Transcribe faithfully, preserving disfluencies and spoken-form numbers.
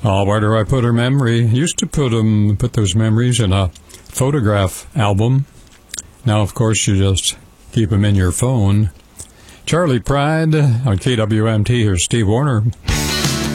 Oh, where do I put her memory? Used to put 'em, put those memories in a photograph album. Now, of course, you just keep them in your phone. Charlie Pride on K W M T. Here's Steve Wariner.